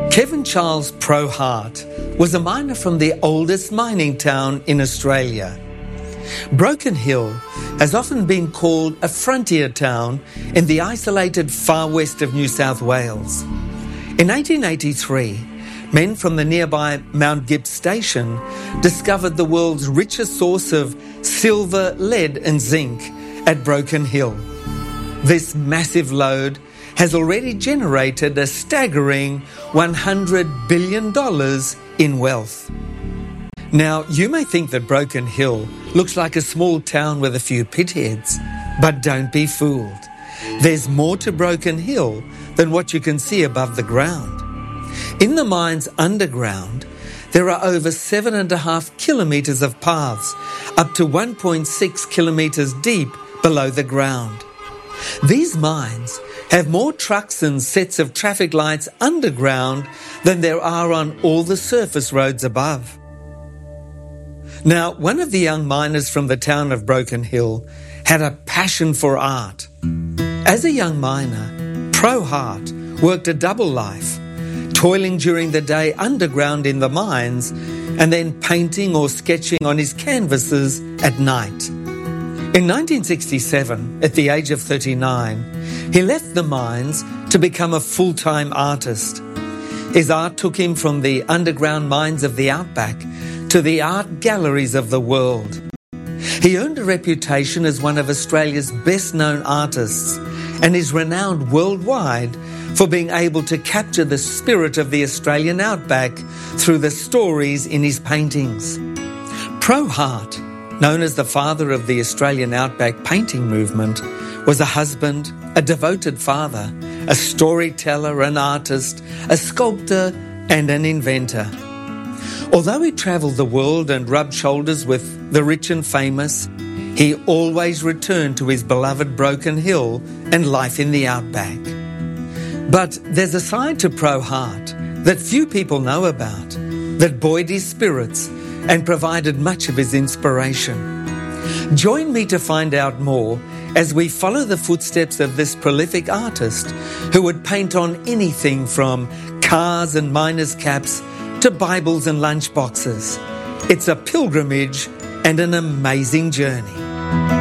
Kevin Charles Pro Hart was a miner from the oldest mining town in Australia. Broken Hill has often been called a frontier town in the isolated far west of New South Wales. In 1883, men from the nearby Mount Gibbs station discovered the world's richest source of silver, lead and zinc at Broken Hill. This massive lode has already generated a staggering $100 billion in wealth. Now, you may think that Broken Hill looks like a small town with a few pitheads, but don't be fooled. There's more to Broken Hill than what you can see above the ground. In the mines underground, there are over 7.5 kilometres of paths, up to 1.6 kilometres deep below the ground. These mines have more trucks and sets of traffic lights underground than there are on all the surface roads above. Now, one of the young miners from the town of Broken Hill had a passion for art. As a young miner, Pro Hart worked a double life, toiling during the day underground in the mines and then painting or sketching on his canvases at night. In 1967, at the age of 39, he left the mines to become a full-time artist. His art took him from the underground mines of the outback to the art galleries of the world. He earned a reputation as one of Australia's best-known artists and is renowned worldwide for being able to capture the spirit of the Australian outback through the stories in his paintings. Pro Hart, known as the father of the Australian outback painting movement, was a husband, a devoted father, a storyteller, an artist, a sculptor and an inventor. Although he travelled the world and rubbed shoulders with the rich and famous, he always returned to his beloved Broken Hill and life in the outback. But there's a side to Pro Hart that few people know about, that buoyed his spirits and provided much of his inspiration. Join me to find out more as we follow the footsteps of this prolific artist who would paint on anything from cars and miners' caps to Bibles and lunchboxes. It's a pilgrimage and an amazing journey.